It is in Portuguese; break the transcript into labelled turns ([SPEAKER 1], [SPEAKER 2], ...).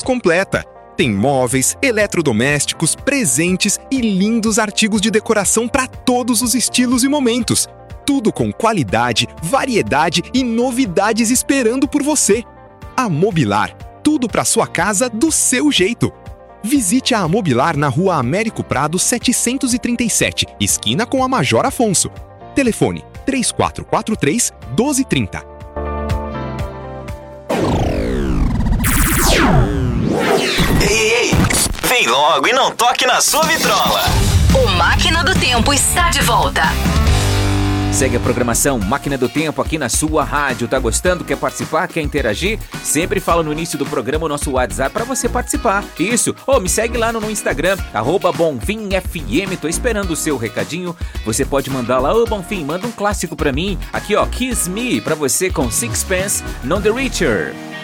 [SPEAKER 1] completa. Tem móveis, eletrodomésticos, presentes e lindos artigos de decoração para todos os estilos e momentos. Tudo com qualidade, variedade e novidades esperando por você. A Mobilar, tudo para sua casa do seu jeito. Visite a Mobilar na Rua Américo Prado 737, esquina com a Major Afonso. Telefone 3443-1230.
[SPEAKER 2] Ei, vem logo e não toque na sua vitrola.
[SPEAKER 3] O Máquina do Tempo está de volta.
[SPEAKER 4] Segue a programação Máquina do Tempo aqui na sua rádio. Tá gostando? Quer participar? Quer interagir? Sempre fala no início do programa o nosso WhatsApp para você participar. Isso! Me segue lá no Instagram, @BonfimFM. Tô esperando o seu recadinho. Você pode mandar lá, Bonfim, manda um clássico pra mim. Aqui, Kiss Me, pra você com Sixpence, Non The Richer.